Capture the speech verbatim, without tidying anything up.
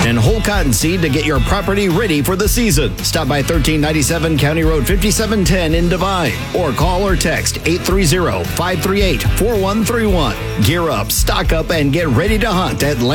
and whole cottonseed to get your property ready for the season. Stop by thirteen ninety-seven County Road fifty-seven ten in Devine or call or text eight three zero, five three eight, four one three one. Gear up, stock up, and get ready to hunt at